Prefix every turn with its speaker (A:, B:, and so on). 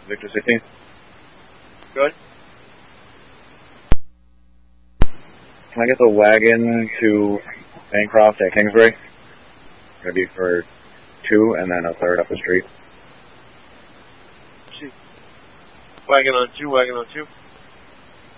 A: Victor 16.
B: Good.
A: Can I get the wagon to Bancroft at Kingsbury? Gonna be for 2 and then a third up the street.
B: Wagon on 2, wagon on 2.